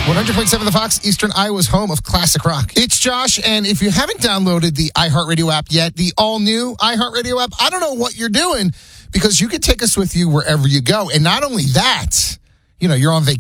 100.7 The Fox, Eastern Iowa's home of classic rock. It's Josh, and if you haven't downloaded the iHeartRadio app yet, the all-new iHeartRadio app, I don't know what you're doing, because you can take us with you wherever you go. And not only that, you're on vacation.